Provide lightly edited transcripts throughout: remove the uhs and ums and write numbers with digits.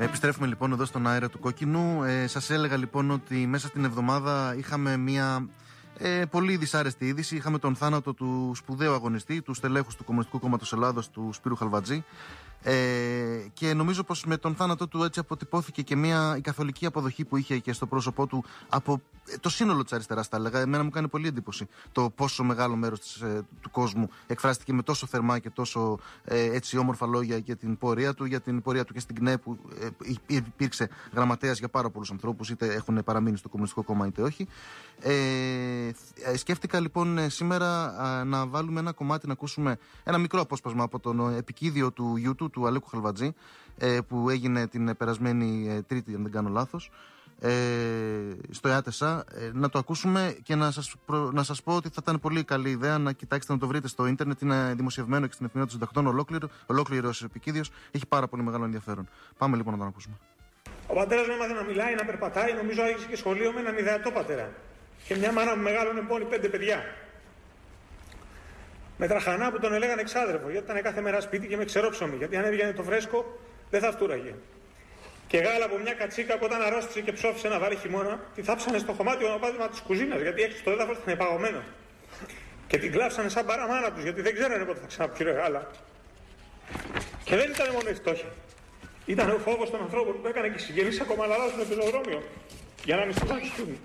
Επιστρέφουμε λοιπόν εδώ στον αέρα του Κόκκινου. Σας έλεγα λοιπόν ότι μέσα στην εβδομάδα είχαμε μια πολύ δυσάρεστη είδηση. Είχαμε τον θάνατο του σπουδαίου αγωνιστή, του στελέχους του Κομμουνιστικού Κόμματος Ελλάδος, του Σπύρου Χαλβατζή. Και νομίζω πως με τον θάνατό του έτσι αποτυπώθηκε και η καθολική αποδοχή που είχε και στο πρόσωπό του από το σύνολο της αριστεράς, τα έλεγα. Εμένα μου κάνει πολύ εντύπωση το πόσο μεγάλο μέρος του κόσμου εκφράστηκε με τόσο θερμά και τόσο έτσι όμορφα λόγια για την πορεία του, και στην ΚΝΕ, που υπήρξε γραμματέας για πάρα πολλούς ανθρώπους, είτε έχουν παραμείνει στο Κομμουνιστικό Κόμμα είτε όχι. Σκέφτηκα λοιπόν σήμερα να βάλουμε ένα κομμάτι, να ακούσουμε ένα μικρό απόσπασμα από τον επικίδιο του YouTube του Αλέκου Χαλβατζή, που έγινε την περασμένη Τρίτη, αν δεν κάνω λάθος, στο ΕΑΤΕΣΑ. Να το ακούσουμε και να σας πω ότι θα ήταν πολύ καλή ιδέα να κοιτάξετε, να το βρείτε στο ίντερνετ. Είναι δημοσιευμένο και στην Εφημερίδα των Συντακτών ολόκληρος επικίδιος. Έχει πάρα πολύ μεγάλο ενδιαφέρον. Πάμε λοιπόν να τον ακούσουμε. Ο πατέρας μου έμαθε να μιλάει, να περπατάει. Νομίζω άρχισε και σχολείο με έναν ιδεατό πατέρα. Και μια μάνα που μεγάλωνε μόλι 5 παιδιά. Με τραχανά που τον έλεγαν εξάδερφο, γιατί ήταν κάθε μέρα σπίτι και με ξερόψωμη. Γιατί αν έβγαινε το φρέσκο, δεν θα φτούραγε. Και γάλα από μια κατσίκα που όταν αρρώστησε και ψόφισε να βάλει χειμώνα, τη θάψανε στο χωμάτιο μονοπάτημα τη κουζίνα, γιατί έξω στο έδαφος ήταν υπαγωμένο. Και την κλάψανε σαν παραμάνα του, γιατί δεν ξέρανε πότε θα ξαναπιούρε γάλα. Και δεν ήταν μόνο η φτώχεια. Ήταν ο φόβος των ανθρώπων που έκανε και οι συγγενείς ακόμα να αλλάζουν πεζοδρόμιο για να μην στοιχούν.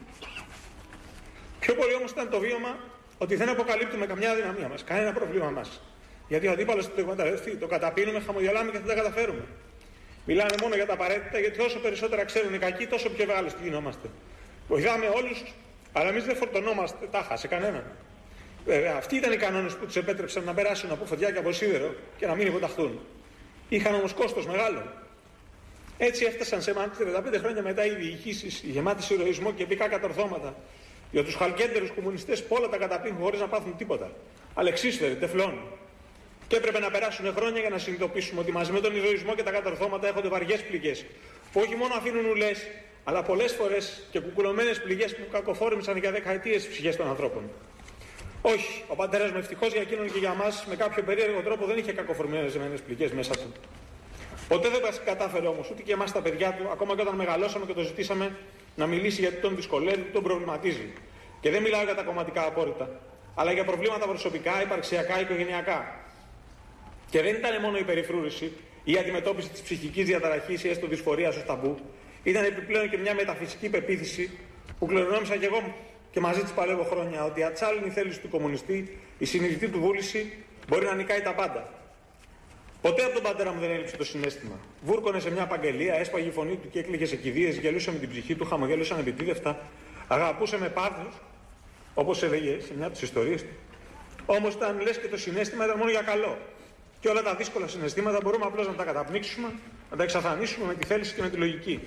Πιο πολύ όμως ήταν το βίωμα ότι δεν αποκαλύπτουμε καμιά αδυναμία μας, κανένα πρόβλημα μας. Γιατί ο αντίπαλος του το εκμεταλλευτεί, το καταπίνουμε, χαμογελάμε και δεν τα καταφέρουμε. Μιλάμε μόνο για τα απαραίτητα, γιατί όσο περισσότερα ξέρουν οι κακοί, τόσο πιο ευάλωτοι γινόμαστε. Βοηθάμε όλους, αλλά εμείς δεν φορτωνόμαστε τάχα σε κανέναν. Βέβαια, αυτοί ήταν οι κανόνες που τους επέτρεψαν να περάσουν από φωτιά και από σίδερο και να μην υποταχθούν. Είχαν όμως κόστος μεγάλο. Έτσι έφτασαν σε 35 χρόνια μετά οι διοικήσεις, γεμάτοι σε ηρωισμό και επικά κατορθώματα, για τους χαλκέντερους κομμουνιστές που όλα τα καταπίνουν χωρίς να πάθουν τίποτα. Αλεξίσφαιροι, τεφλών. Και έπρεπε να περάσουν χρόνια για να συνειδητοποιήσουμε ότι μαζί με τον ηρωισμό και τα κατορθώματα έχονται βαριές πληγές, που όχι μόνο αφήνουν ουλές, αλλά πολλές φορές και κουκουλωμένες πληγές που κακοφόρμησαν για δεκαετίες τις ψυχές των ανθρώπων. Όχι, ο πατέρας μου, ευτυχώς για εκείνον και για μας, με κάποιο περίεργο τρόπο δεν είχε κακοφορμημένες πληγές μέσα του. Ποτέ δεν κατάφερε όμως ούτε και εμάς τα παιδιά του, ακόμα και όταν μεγαλώσαμε και το ζητήσαμε, να μιλήσει γιατί τον δυσκολεύει, τον προβληματίζει. Και δεν μιλάω για τα κομματικά απόρριτα, αλλά για προβλήματα προσωπικά, υπαρξιακά, οικογενειακά. Και δεν ήταν μόνο η περιφρούρηση ή η αντιμετώπιση της ψυχικής διαταραχής ή έστω δυσφορίας ως ταμπού. Ήταν επιπλέον και μια μεταφυσική πεποίθηση που κληρονόμησα κι εγώ και μαζί της παλεύω χρόνια, ότι η ατσάλινη θέληση του κομμουνιστή, η συνειδητή του βούληση μπορεί να νικάει τα πάντα. Ποτέ από τον πατέρα μου δεν έλειψε το συναίσθημα. Βούρκωνε σε μια απαγγελία, έσπαγε η φωνή του και έκλαιγε σε κηδείες, γελούσε με την ψυχή του, χαμογέλωσε ανεπιτίδευτα, αγαπούσε με πάθος, όπως έλεγε σε μια από τις ιστορίες του. Όμως ήταν λες και το συναίσθημα ήταν μόνο για καλό. Και όλα τα δύσκολα συναισθήματα μπορούμε απλώς να τα καταπνίξουμε, να τα εξαφανίσουμε με τη θέληση και με τη λογική.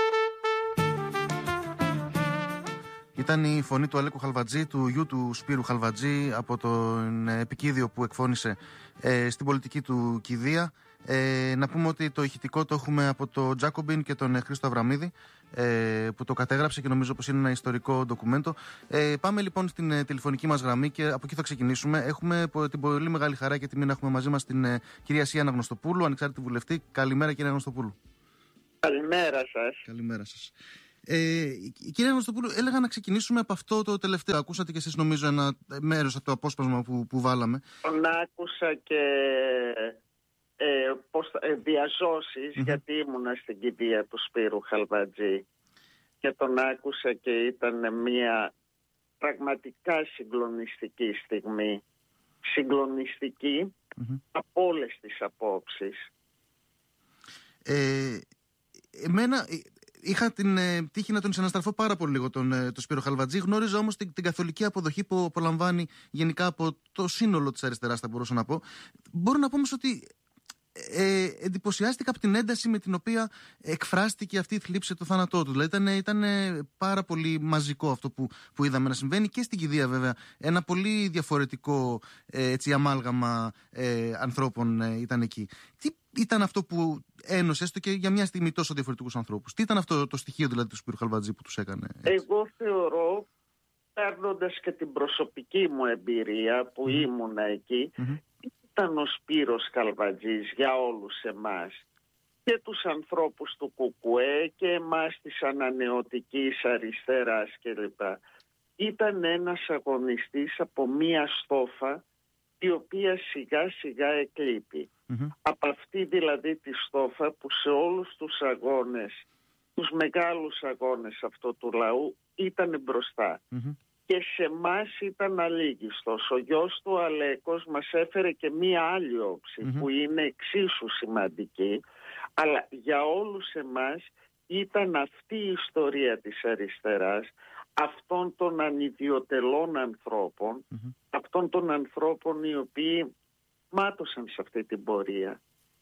Ήταν η φωνή του Αλέκου Χαλβατζή, του γιου του Σπύρου Χαλβατζή, από τον επικίδιο που εκφώνησε στην πολιτική του κηδεία. Να πούμε ότι το ηχητικό το έχουμε από τον Τζάκομπιν και τον Χρήστο Αβραμίδη, που το κατέγραψε και νομίζω πως είναι ένα ιστορικό ντοκουμέντο. Πάμε λοιπόν στην τηλεφωνική μας γραμμή και από εκεί θα ξεκινήσουμε. Έχουμε την πολύ μεγάλη χαρά και τιμή να έχουμε μαζί μας την κυρία Σία Αναγνωστοπούλου, ανεξάρτητη βουλευτή. Καλημέρα, κυρία Αναγνωστοπούλου. Καλημέρα σας. Καλημέρα σας. Κύριε Αναγνωστοπούλου, έλεγα να ξεκινήσουμε από αυτό το τελευταίο. Ακούσατε κι εσείς νομίζω ένα μέρος από το απόσπασμα που βάλαμε. Τον άκουσα και διαζώσεις, γιατί ήμουνα στην κηδεία του Σπύρου Χαλβατζή και τον άκουσα και ήταν μια πραγματικά συγκλονιστική στιγμή. Συγκλονιστική από όλες τις απόψεις. Εμένα είχα την τύχη να τον συναστραφώ πάρα πολύ λίγο τον Σπύρο Χαλβατζή. Γνώριζα όμως την καθολική αποδοχή που απολαμβάνει γενικά από το σύνολο της αριστεράς, θα μπορούσα να πω. Μπορώ να πω όμως ότι εντυπωσιάστηκα από την ένταση με την οποία εκφράστηκε αυτή η θλίψη, το θάνατό του. Δηλαδή ήταν πάρα πολύ μαζικό αυτό που είδαμε να συμβαίνει και στην κηδεία, βέβαια. Ένα πολύ διαφορετικό αμάλγαμα ανθρώπων ήταν εκεί. Τι ήταν αυτό που ένωσε, έστω και για μια στιγμή, τόσο διαφορετικούς ανθρώπους? Τι ήταν αυτό το στοιχείο δηλαδή του Σπύρου Χαλβατζή που τους έκανε έτσι? Εγώ θεωρώ, παίρνοντας και την προσωπική μου εμπειρία που ήμουνα εκεί, ήταν ο Σπύρος Χαλβατζής για όλους εμάς και τους ανθρώπους του ΚΚΕ και εμάς της ανανεωτικής αριστεράς κλπ. Ήταν ένας αγωνιστής από μία στόφα η οποία σιγά σιγά εκλείπει. Από αυτή δηλαδή τη στόφα που σε όλους τους αγώνες, τους μεγάλους αγώνες αυτού του λαού ήταν μπροστά. Και σε εμάς ήταν αλήγιστος. Ο γιος του Αλέκος μας έφερε και μία άλλη όψη που είναι εξίσου σημαντική, αλλά για όλους εμάς ήταν αυτή η ιστορία της αριστεράς, αυτών των ανιδιοτελών ανθρώπων, αυτών των ανθρώπων οι οποίοι μάτωσαν σε αυτή την πορεία.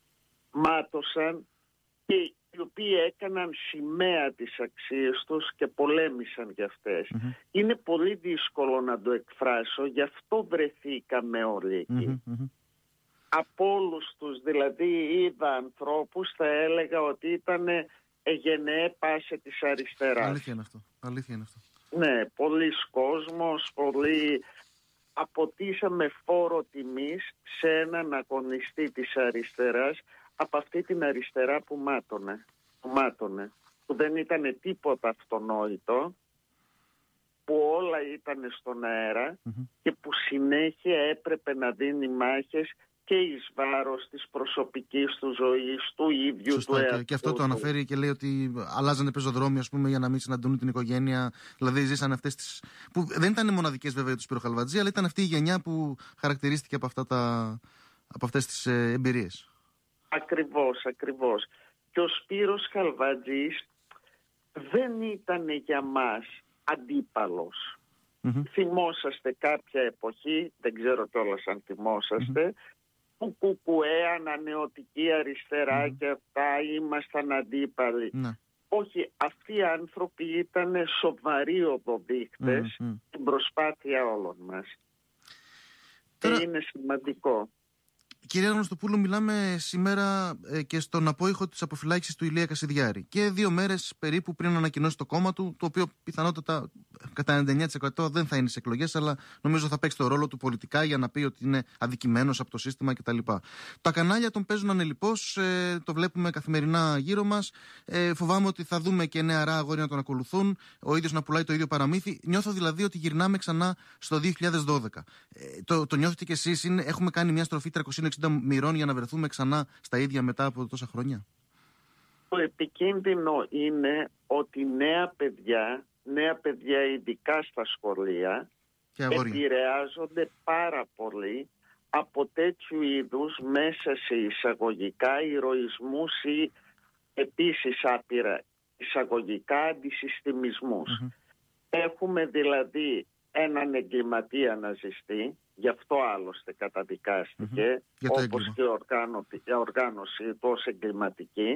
Μάτωσαν και οι οποίοι έκαναν σημαία τις αξίες τους και πολέμησαν για αυτές. Είναι πολύ δύσκολο να το εκφράσω, γι' αυτό βρεθήκαμε όλοι εκεί. Από όλους τους, δηλαδή είδα ανθρώπους, θα έλεγα ότι ήταν γενναίε πάσε της αριστεράς. Αλήθεια είναι αυτό. Αλήθεια είναι αυτό. Ναι, πολλοί κόσμος, πολλοί αποτίσαμε φόρο τιμής σε έναν αγωνιστή της αριστεράς, από αυτή την αριστερά που μάτωνε, που δεν ήταν τίποτα αυτονόητο, που όλα ήταν στον αέρα και που συνέχεια έπρεπε να δίνει μάχες και εις βάρος της προσωπικής του ζωής, του ίδιου. Σωστά, του εαυτού. Και αυτό το αναφέρει και λέει ότι αλλάζανε πεζοδρόμια, ας πούμε, για να μην συναντούν την οικογένεια. Δηλαδή ζήσαν αυτές τις. Που δεν ήταν μοναδικές βέβαια του Σπύρο Χαλβατζή, αλλά ήταν αυτή η γενιά που χαρακτηρίστηκε από αυτές τις εμπειρίες. Ακριβώς. Και ο Σπύρος Χαλβατζής δεν ήταν για μας αντίπαλος. Θυμόσαστε κάποια εποχή, δεν ξέρω κιόλας αν θυμόσαστε, που ΚΚΕ, ανανεωτική αριστερά και αυτά ήμασταν αντίπαλοι. Όχι, αυτοί οι άνθρωποι ήταν σοβαροί οδοδείκτες στην προσπάθεια όλων μας. Τώρα, και είναι σημαντικό. Κυρία Γνωστοπούλου, μιλάμε σήμερα και στον απόϊχο της αποφυλάκησης του Ηλία Κασιδιάρη. Και 2 μέρες περίπου πριν ανακοινώσει το κόμμα του, το οποίο πιθανότατα κατά 99% δεν θα είναι σε εκλογές, αλλά νομίζω θα παίξει το ρόλο του πολιτικά για να πει ότι είναι αδικημένος από το σύστημα κτλ. Τα κανάλια τον παίζουν ανελιπώς, το βλέπουμε καθημερινά γύρω μας. Φοβάμαι ότι θα δούμε και νεαρά αγόρια να τον ακολουθούν, ο ίδιος να πουλάει το ίδιο παραμύθι. Νιώθω δηλαδή ότι γυρνάμε ξανά στο 2012. Το νιώθετε κι εσείς? Έχουμε κάνει μια στροφή 360 μοιρών για να βρεθούμε ξανά στα ίδια μετά από τόσα χρόνια? Το επικίνδυνο είναι ότι νέα παιδιά ειδικά στα σχολεία επηρεάζονται πάρα πολύ από τέτοιου είδους μέσα σε εισαγωγικά ηρωισμούς ή επίσης άπειρα εισαγωγικά αντισυστημισμούς. Έχουμε δηλαδή έναν εγκληματία ναζιστή, γι' αυτό άλλωστε καταδικάστηκε, όπως και η οργάνωση του ως εγκληματική.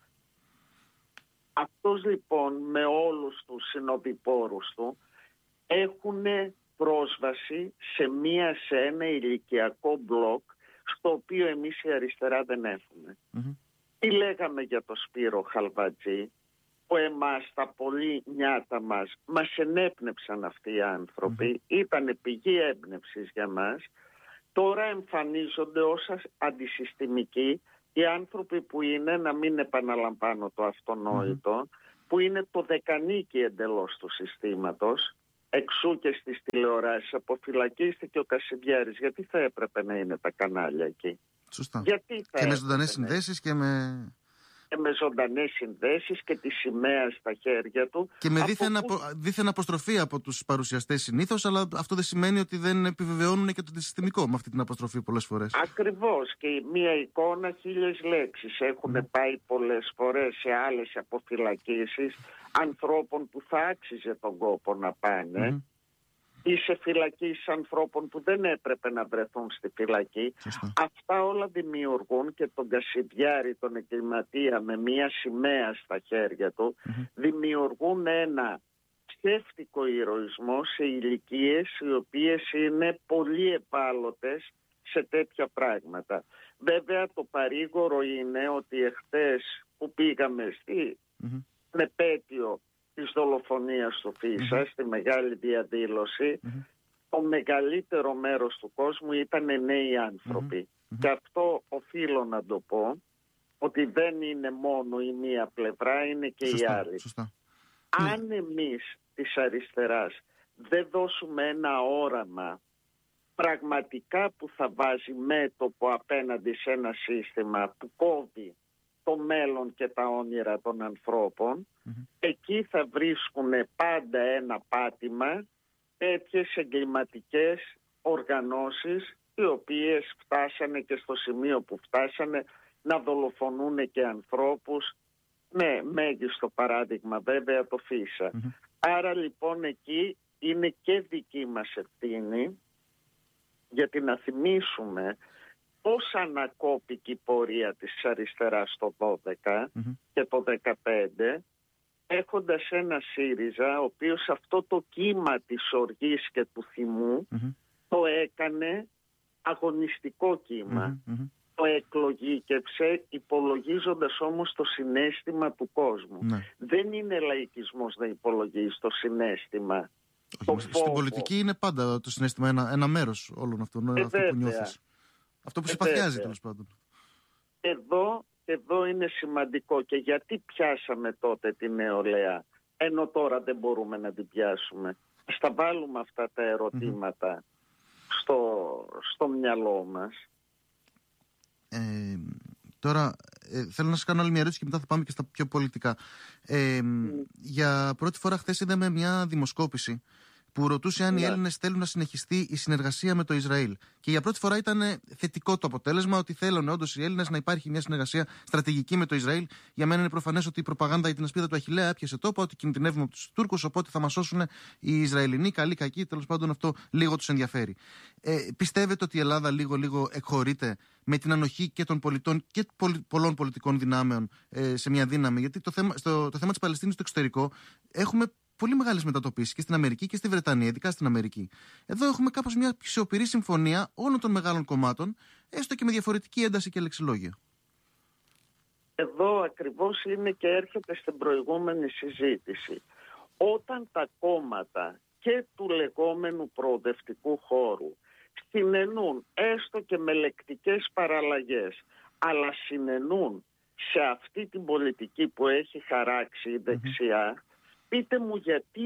Αυτός λοιπόν με όλους τους συνοδοιπόρους του έχουν πρόσβαση σε ένα ηλικιακό μπλοκ, στο οποίο εμείς η αριστερά δεν έχουμε. Τι λέγαμε για το Σπύρο Χαλβατζή, που εμάς τα πολύ νιάτα μας ενέπνευσαν αυτοί οι άνθρωποι, ήταν πηγή έμπνευσης για μας. Τώρα εμφανίζονται ως αντισυστημικοί οι άνθρωποι που είναι, να μην επαναλαμβάνω το αυτονόητο, που είναι το δεκανίκι εντελώς του συστήματος. Εξού και στις τηλεοράσεις αποφυλακίστηκε ο Κασιδιάρης. Γιατί θα έπρεπε να είναι τα κανάλια εκεί? Σωστά. Και με ζωντανές συνδέσεις και με ζωντανές συνδέσεις και τη σημαία στα χέρια του. Και με δίθεν αποστροφή από τους παρουσιαστές συνήθως, αλλά αυτό δεν σημαίνει ότι δεν επιβεβαιώνουν και το αντισυστημικό με αυτή την αποστροφή πολλές φορές. Ακριβώς. Και μία εικόνα 1000 λέξεις. Έχουν πάει πολλές φορές σε άλλες αποφυλακίσεις ανθρώπων που θα άξιζε τον κόπο να πάνε. Ή σε φυλακίσεις ανθρώπων που δεν έπρεπε να βρεθούν στη φυλακή. Αυτά όλα δημιουργούν, και τον Κασιδιάρη, τον εγκληματία με μία σημαία στα χέρια του, δημιουργούν ένα ψεύτικο ηρωισμό σε ηλικίες οι οποίες είναι πολύ ευάλωτες σε τέτοια πράγματα. Βέβαια το παρήγορο είναι ότι εχθές που πήγαμε στην επέτειο της δολοφονίας του Φίσα, στη μεγάλη διαδήλωση, το μεγαλύτερο μέρος του κόσμου ήταν νέοι άνθρωποι. Και αυτό οφείλω να το πω, ότι δεν είναι μόνο η μία πλευρά, είναι και η άλλη. Σωστά. Αν εμείς της αριστεράς δεν δώσουμε ένα όραμα πραγματικά που θα βάζει μέτωπο απέναντι σε ένα σύστημα που κόβει το μέλλον και τα όνειρα των ανθρώπων, εκεί θα βρίσκουν πάντα ένα πάτημα τέτοιες εγκληματικές οργανώσεις, οι οποίες φτάσανε και στο σημείο που φτάσανε να δολοφονούν και ανθρώπους, με μέγιστο παράδειγμα βέβαια το Φίσα. Άρα λοιπόν εκεί είναι και δική μας ευθύνη, γιατί να θυμίσουμε πώς ανακόπηκε η πορεία της αριστεράς το 12 και το 15, έχοντας ένα ΣΥΡΙΖΑ ο οποίος αυτό το κύμα της οργής και του θυμού το έκανε αγωνιστικό κύμα. Το εκλογήκευσε υπολογίζοντας όμως το συναίσθημα του κόσμου. Δεν είναι λαϊκισμός να υπολογίζει το συναίσθημα. Στην πολιτική είναι πάντα το συναίσθημα ένα μέρος όλων αυτών, αυτό που νιώθεις. Αυτό που συμπαθιάζει τέλος πάντων. Εδώ είναι σημαντικό. Και γιατί πιάσαμε τότε την νεολαία, ενώ τώρα δεν μπορούμε να την πιάσουμε? Ας τα βάλουμε αυτά τα ερωτήματα στο μυαλό μας. Τώρα θέλω να σας κάνω άλλη μια ερώτηση και μετά θα πάμε και στα πιο πολιτικά. Για πρώτη φορά χθες είδαμε μια δημοσκόπηση που ρωτούσε αν οι Έλληνες θέλουν να συνεχιστεί η συνεργασία με το Ισραήλ. Και για πρώτη φορά ήταν θετικό το αποτέλεσμα, ότι θέλουν όντως οι Έλληνες να υπάρχει μια συνεργασία στρατηγική με το Ισραήλ. Για μένα είναι προφανές ότι η προπαγάνδα για την ασπίδα του Αχιλλέα έπιασε τόπο, ότι κινδυνεύουμε από τους Τούρκους, οπότε θα μας σώσουν οι Ισραηλινοί, καλοί, κακοί. Τέλος πάντων, αυτό λίγο τους ενδιαφέρει. Πιστεύετε ότι η Ελλάδα λίγο εκχωρείται με την ανοχή και των πολιτών και πολλών πολιτικών δυνάμεων σε μια δύναμη? Γιατί το θέμα της Παλαιστίνης στο εξωτερικό έχουμε πολύ μεγάλες μετατοπίσεις και στην Αμερική και στη Βρετανία, ειδικά στην Αμερική. Εδώ έχουμε κάπως μια σιωπηρή συμφωνία όλων των μεγάλων κομμάτων, έστω και με διαφορετική ένταση και λεξιλόγια. Εδώ ακριβώς είναι και έρχεται στην προηγούμενη συζήτηση. Όταν τα κόμματα και του λεγόμενου προοδευτικού χώρου συνενούν έστω και με λεκτικές παραλλαγές, αλλά συνενούν σε αυτή την πολιτική που έχει χαράξει η δεξιά, πείτε μου γιατί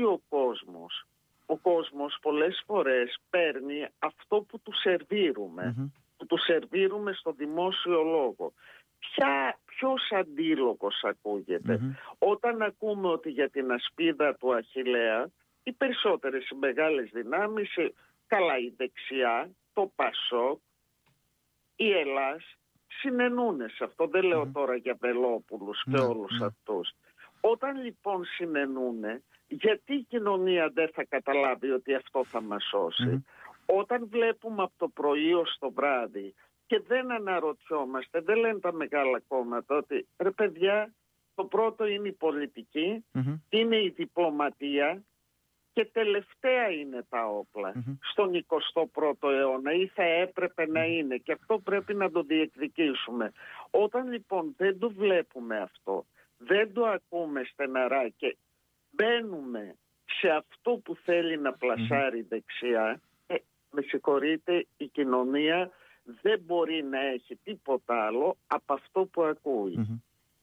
ο κόσμος πολλές φορές παίρνει αυτό που του σερβίρουμε, που του σερβίρουμε στο δημόσιο λόγο. Ποιος αντίλογος ακούγεται? Όταν ακούμε ότι για την ασπίδα του Αχιλλέα οι περισσότερες μεγάλες δυνάμεις, καλά η δεξιά, το ΠΑΣΟΚ, η Ελλάς, συνενούν σε αυτό. Δεν λέω τώρα για Βελόπουλους και όλους αυτούς. Όταν λοιπόν συνεννούνε, γιατί η κοινωνία δεν θα καταλάβει ότι αυτό θα μας σώσει? Όταν βλέπουμε από το πρωί ως το βράδυ και δεν αναρωτιόμαστε, δεν λένε τα μεγάλα κόμματα ότι ρε παιδιά, το πρώτο είναι η πολιτική, είναι η διπλωματία και τελευταία είναι τα όπλα στον 21ο αιώνα, ή θα έπρεπε να είναι, και αυτό πρέπει να το διεκδικήσουμε. Όταν λοιπόν δεν το βλέπουμε αυτό, δεν το ακούμε στεναρά και μπαίνουμε σε αυτό που θέλει να πλασάρει δεξιά, με συγχωρείτε, η κοινωνία δεν μπορεί να έχει τίποτα άλλο από αυτό που ακούει.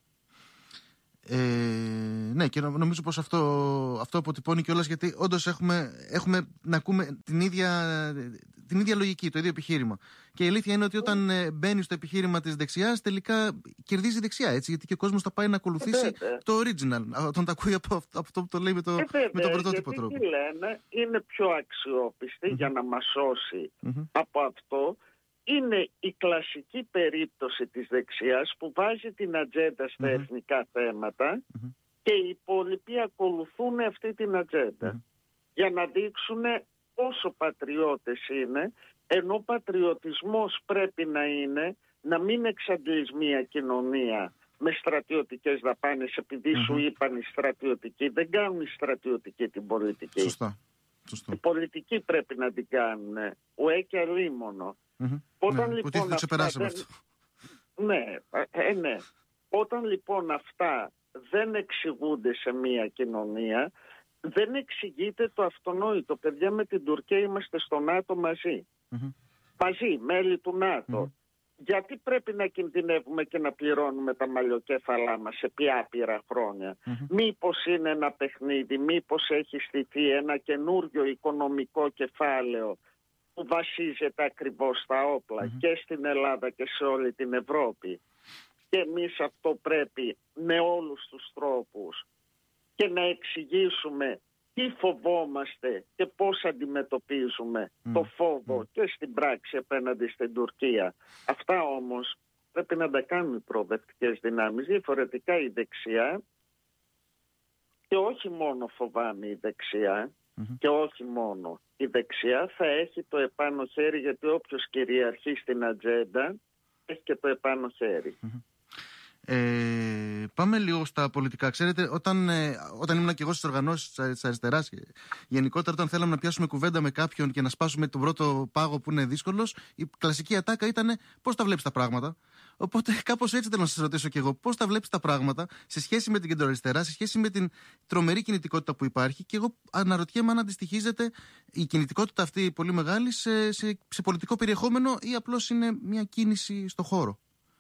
Ναι, και νομίζω πως αυτό αποτυπώνει κιόλας, γιατί όντως έχουμε να ακούμε την ίδια λογική, το ίδιο επιχείρημα. Και η αλήθεια είναι ότι όταν μπαίνει στο επιχείρημα της δεξιάς, τελικά κερδίζει η δεξιά, έτσι, γιατί και ο κόσμος θα πάει να ακολουθήσει το original, όταν τα ακούει από αυτό που το λέει με τον πρωτότυπο τρόπο. Γιατί λένε, είναι πιο αξιόπιστη για να μας σώσει από αυτό. Είναι η κλασική περίπτωση της δεξιάς που βάζει την ατζέντα στα εθνικά θέματα και οι υπόλοιποι ακολουθούν αυτή την ατζέντα για να δείξουν πόσο πατριώτες είναι, ενώ πατριωτισμός πρέπει να είναι να μην εξαντλείς μια κοινωνία με στρατιωτικές δαπάνες, επειδή σου είπαν οι στρατιωτικοί. Δεν κάνουν οι στρατιωτικοί την πολιτική. Σωστά. Η πολιτική πρέπει να την κάνουν. Ουέ και αλίμονο. Όταν λοιπόν Όταν λοιπόν αυτά δεν εξηγούνται σε μια κοινωνία, δεν εξηγείται το αυτονόητο. Παιδιά, με την Τουρκία είμαστε στο ΝΑΤΟ μαζί. Μαζί, μέλη του ΝΑΤΟ. γιατί πρέπει να κινδυνεύουμε και να πληρώνουμε τα μαλλιοκέφαλά μας επί άπειρα χρόνια? Μήπως είναι ένα παιχνίδι, μήπως έχει στηθεί ένα καινούριο οικονομικό κεφάλαιο που βασίζεται ακριβώς στα όπλα και στην Ελλάδα και σε όλη την Ευρώπη? Και εμείς αυτό πρέπει με όλους τους τρόπους και να εξηγήσουμε τι φοβόμαστε και πώς αντιμετωπίζουμε το φόβο και στην πράξη απέναντι στην Τουρκία. Αυτά όμως πρέπει να τα κάνουν οι προοδευτικές δυνάμεις. Διαφορετικά η δεξιά, και όχι μόνο φοβάμαι η δεξιά, και όχι μόνο η δεξιά, θα έχει το επάνω χέρι, γιατί όποιος κυριαρχεί στην ατζέντα έχει και το επάνω χέρι. Πάμε λίγο στα πολιτικά. Ξέρετε, όταν ήμουν και εγώ στις οργανώσεις της αριστεράς, γενικότερα όταν θέλαμε να πιάσουμε κουβέντα με κάποιον και να σπάσουμε τον πρώτο πάγο που είναι δύσκολος, η κλασική ατάκα ήταν πώς τα βλέπεις τα πράγματα. Οπότε κάπως έτσι θέλω να σας ρωτήσω και εγώ, πώς τα βλέπεις τα πράγματα σε σχέση με την κεντροαριστερά, σε σχέση με την τρομερή κινητικότητα που υπάρχει, και εγώ αναρωτιέμαι αν αντιστοιχίζεται η κινητικότητα αυτή πολύ μεγάλη σε πολιτικό περιεχόμενο ή απλώς είναι μια κίνηση στο χώρο.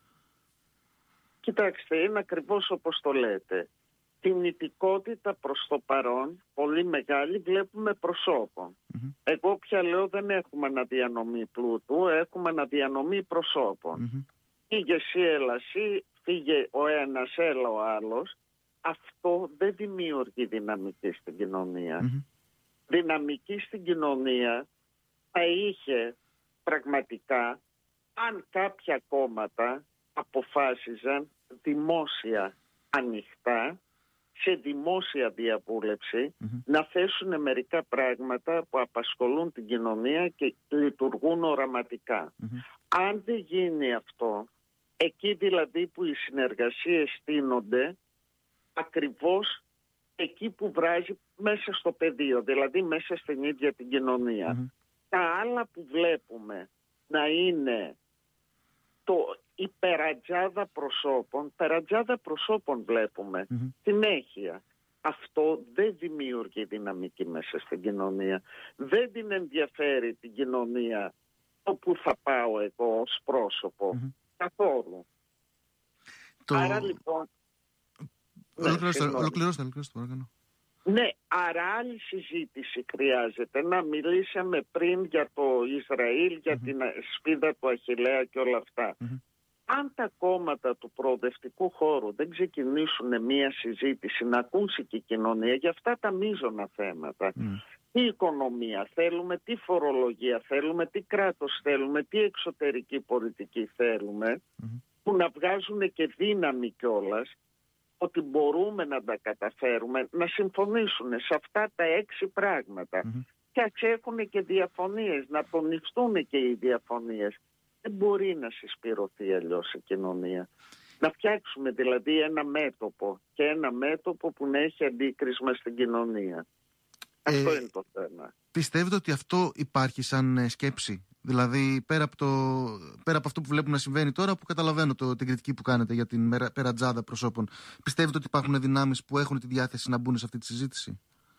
Κοιτάξτε, είναι ακριβώς όπως το λέτε. Κινητικότητα προς το παρόν, πολύ μεγάλη, βλέπουμε προσώπων. Εγώ πια λέω δεν έχουμε αναδιανομή πλούτου, έχουμε αναδιανομή προσώπων. Φύγε εσύ, έλα εσύ, φύγε ο ένας, έλα ο άλλος. Αυτό δεν δημιουργεί δυναμική στην κοινωνία. Δυναμική στην κοινωνία θα είχε πραγματικά αν κάποια κόμματα αποφάσιζαν δημόσια, ανοιχτά, σε δημόσια διαβούλευση, να θέσουν μερικά πράγματα που απασχολούν την κοινωνία και λειτουργούν οραματικά. Αν δεν γίνει αυτό, εκεί δηλαδή που οι συνεργασίες στείνονται, ακριβώς εκεί που βράζει μέσα στο πεδίο, δηλαδή μέσα στην ίδια την κοινωνία. Τα άλλα που βλέπουμε να είναι η περατζάδα προσώπων βλέπουμε συνέχεια. Αυτό δεν δημιουργεί δυναμική μέσα στην κοινωνία. Δεν την ενδιαφέρει την κοινωνία όπου θα πάω εγώ ως πρόσωπο. Καθόλου. Άρα λοιπόν... Ολοκληρώστε παρακαλώ. Ναι, άρα άλλη συζήτηση χρειάζεται. Να μιλήσαμε πριν για το Ισραήλ, για την σπίδα του Αχιλλέα και όλα αυτά. Αν τα κόμματα του προοδευτικού χώρου δεν ξεκινήσουν μία συζήτηση, να ακούσει και η κοινωνία για αυτά τα μείζωνα θέματα, τι οικονομία θέλουμε, τι φορολογία θέλουμε, τι κράτος θέλουμε, τι εξωτερική πολιτική θέλουμε, που να βγάζουν και δύναμη κιόλας, ότι μπορούμε να τα καταφέρουμε, να συμφωνήσουν σε αυτά τα 6 πράγματα. Και ας έχουν και διαφωνίες, να τονιστούν και οι διαφωνίες. Δεν μπορεί να συσπηρωθεί αλλιώς η κοινωνία. Να φτιάξουμε δηλαδή ένα μέτωπο, και ένα μέτωπο που να έχει αντίκρισμα στην κοινωνία. Αυτό είναι το θέμα. Πιστεύετε ότι αυτό υπάρχει σαν σκέψη? Δηλαδή πέρα από αυτό που βλέπουμε να συμβαίνει τώρα, που καταλαβαίνω την κριτική που κάνετε για την περατζάδα προσώπων, πιστεύετε ότι υπάρχουν δυνάμεις που έχουν τη διάθεση να μπουν σε αυτή τη συζήτηση?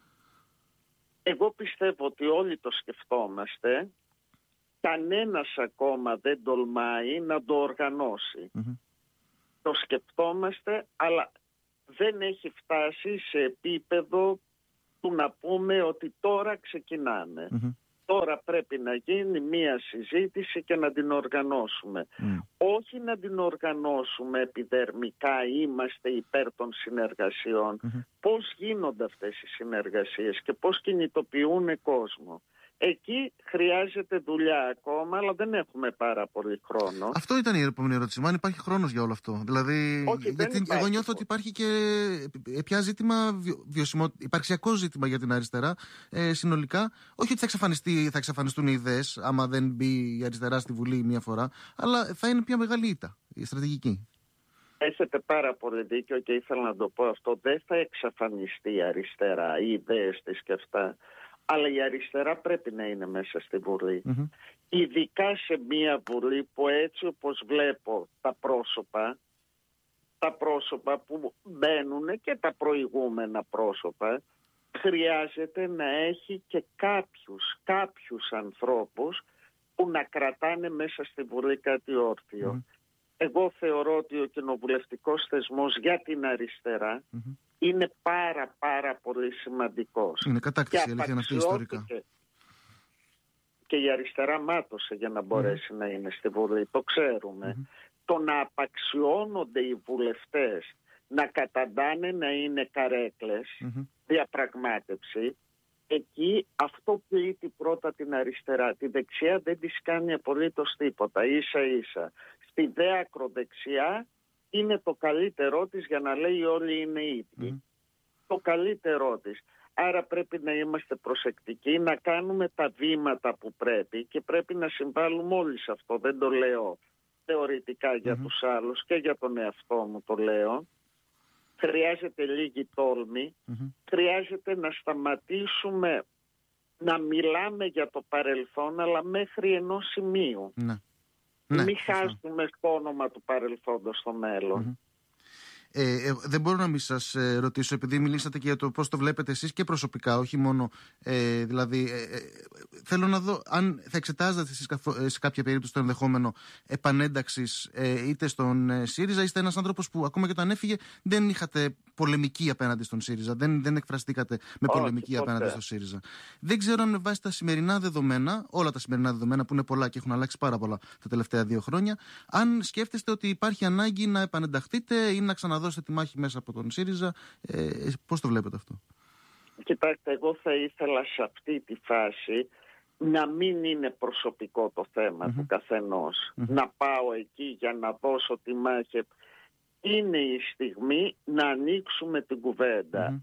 Εγώ πιστεύω ότι όλοι το σκεφτόμαστε. Κανένας ακόμα δεν τολμάει να το οργανώσει. Το σκεφτόμαστε, αλλά δεν έχει φτάσει σε επίπεδο του να πούμε ότι τώρα ξεκινάμε. Τώρα πρέπει να γίνει μία συζήτηση και να την οργανώσουμε. Όχι να την οργανώσουμε επιδερμικά, είμαστε υπέρ των συνεργασιών. Πώς γίνονται αυτές οι συνεργασίες και πώς κινητοποιούν κόσμο. Εκεί χρειάζεται δουλειά ακόμα, αλλά δεν έχουμε πάρα πολύ χρόνο. Αυτό ήταν η επόμενη ερώτηση. Αν υπάρχει χρόνος για όλο αυτό. Δηλαδή, γιατί εγώ νιώθω ότι υπάρχει και πια ζήτημα υπαρξιακό ζήτημα για την αριστερά συνολικά. Όχι ότι θα εξαφανιστούν οι ιδέες άμα δεν μπει η αριστερά στη Βουλή μία φορά, αλλά θα είναι πια μεγάλη ήττα η στρατηγική. Έχετε πάρα πολύ δίκιο και ήθελα να το πω αυτό. Δεν θα εξαφανιστεί η αριστερά, οι ιδέες της και αυτά. Αλλά η αριστερά πρέπει να είναι μέσα στη Βουλή. Ειδικά σε μια Βουλή που έτσι όπως βλέπω τα πρόσωπα που μπαίνουν και τα προηγούμενα πρόσωπα, χρειάζεται να έχει και κάποιους ανθρώπους που να κρατάνε μέσα στη Βουλή κάτι όρθιο. Εγώ θεωρώ ότι ο κοινοβουλευτικός θεσμός για την αριστερά είναι πάρα πολύ σημαντικός. Είναι κατάκτηση, αλήθεια είναι αυτή ιστορικά. Και η αριστερά μάτωσε για να μπορέσει να είναι στη Βουλή, το ξέρουμε. Το να απαξιώνονται οι βουλευτές, να καταντάνε να είναι καρέκλες, διαπραγμάτευση, εκεί αυτό πλήττει πρώτα την αριστερά. Τη δεξιά δεν της κάνει απολύτως τίποτα, ίσα-ίσα. Στη δε ακροδεξιά είναι το καλύτερό της για να λέει όλοι είναι ίδιοι. Το καλύτερό της. Άρα πρέπει να είμαστε προσεκτικοί, να κάνουμε τα βήματα που πρέπει και πρέπει να συμβάλλουμε όλοι σε αυτό. Δεν το λέω θεωρητικά για τους άλλους και για τον εαυτό μου το λέω. Χρειάζεται λίγη τόλμη, χρειάζεται να σταματήσουμε να μιλάμε για το παρελθόν, αλλά μέχρι ενός σημείου. Μην χάσουμε το όνομα του παρελθόντος στο μέλλον. Δεν μπορώ να μην σας ρωτήσω, επειδή μιλήσατε και για το πώς το βλέπετε εσείς και προσωπικά, όχι μόνο δηλαδή θέλω να δω αν θα εξετάζετε εσείς σε κάποια περίπτωση το ενδεχόμενο επανένταξης είτε στον ΣΥΡΙΖΑ. Είστε ένας άνθρωπος που ακόμα και όταν έφυγε δεν είχατε πολεμική απέναντι στον ΣΥΡΙΖΑ, δεν εκφραστήκατε με πολεμική απέναντι στον ΣΥΡΙΖΑ. Δεν ξέρω αν με βάση τα σημερινά δεδομένα, όλα τα σημερινά δεδομένα που είναι πολλά και έχουν αλλάξει πάρα πολλά τα τελευταία 2 χρόνια, αν σκέφτεστε ότι υπάρχει ανάγκη να επανενταχθείτε ή να ξαναδώσετε τη μάχη μέσα από τον ΣΥΡΙΖΑ. Πώς το βλέπετε αυτό? Κοιτάξτε, εγώ θα ήθελα σε αυτή τη φάση να μην είναι προσωπικό το θέμα του καθενός. Να πάω εκεί για να δώσω τη μάχη. Είναι η στιγμή να ανοίξουμε την κουβέντα.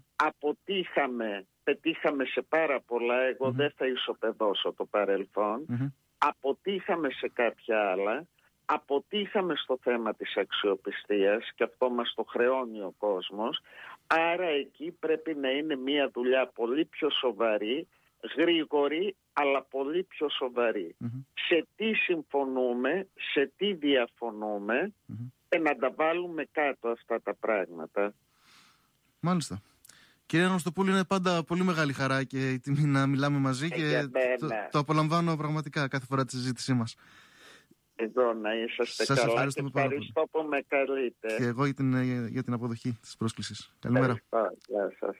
Πετύχαμε σε πάρα πολλά, εγώ δεν θα ισοπεδώσω το παρελθόν. Αποτύχαμε σε κάποια άλλα. Αποτύχαμε στο θέμα της αξιοπιστίας και αυτό μας το χρεώνει ο κόσμος. Άρα εκεί πρέπει να είναι μια δουλειά πολύ πιο σοβαρή, γρήγορη, αλλά πολύ πιο σοβαρή. Σε τι συμφωνούμε, σε τι διαφωνούμε και να τα βάλουμε κάτω αυτά τα πράγματα. Μάλιστα. Κύριε Αναγνωστοπούλου, είναι πάντα πολύ μεγάλη χαρά και η τιμή να μιλάμε μαζί και το απολαμβάνω πραγματικά κάθε φορά τη συζήτησή μας. Εδώ να είσαστε σας καλά και ευχαριστώ που με καλείτε. Και εγώ για την αποδοχή της πρόσκλησης. Καλημέρα. Γεια σας.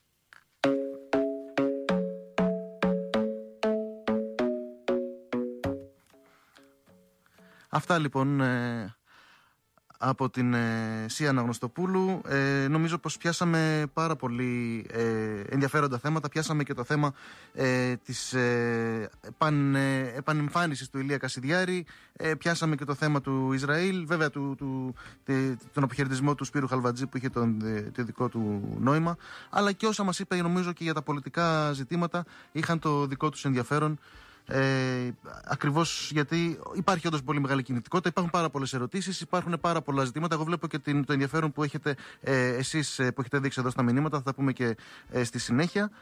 Αυτά λοιπόν από την Σία Αναγνωστοπούλου. Νομίζω πως πιάσαμε πάρα πολύ ενδιαφέροντα θέματα. Πιάσαμε και το θέμα της επανεμφάνισης του Ηλία Κασιδιάρη. Πιάσαμε και το θέμα του Ισραήλ. Βέβαια τον αποχαιρετισμό του Σπύρου Χαλβατζή που είχε το δικό του νόημα. Αλλά και όσα μας είπε νομίζω και για τα πολιτικά ζητήματα είχαν το δικό τους ενδιαφέρον. Ακριβώς γιατί υπάρχει όντως πολύ μεγάλη κινητικότητα, υπάρχουν πάρα πολλές ερωτήσεις, υπάρχουν πάρα πολλά ζητήματα. Εγώ βλέπω και το ενδιαφέρον που έχετε εσείς που έχετε δείξει εδώ στα μηνύματα, θα τα πούμε και στη συνέχεια.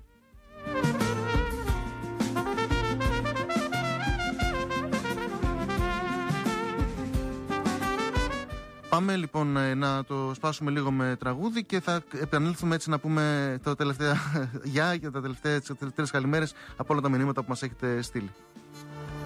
Πάμε λοιπόν να το σπάσουμε λίγο με τραγούδι και θα επανέλθουμε έτσι να πούμε τα τελευταία γεια και τις τελευταίες καλημέρες από όλα τα μηνύματα που μας έχετε στείλει.